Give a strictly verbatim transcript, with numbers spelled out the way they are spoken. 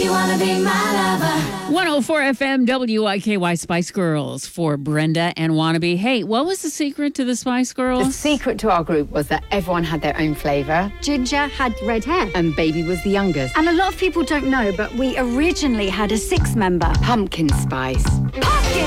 you wanna be my lover? one oh four F M W I K Y Spice Girls for Brenda and Wannabe. Hey, what was the secret to the Spice Girls? The secret to our group was that everyone had their own flavour. Ginger had red hair. And Baby was the youngest. And a lot of people don't know, but we originally had a six-member. Pumpkin spice. Pumpkin